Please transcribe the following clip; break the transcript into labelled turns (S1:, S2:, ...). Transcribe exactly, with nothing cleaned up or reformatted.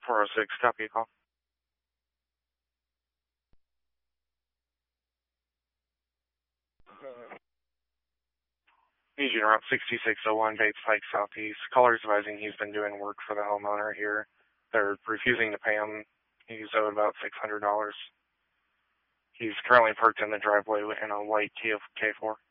S1: four oh six, copy a call. Agent Route sixty-six oh one, Bates Pike Southeast. Caller's advising he's been doing work for the homeowner here. They're refusing to pay him. He's owed about six hundred dollars. He's currently parked in the driveway in a white Kia K four.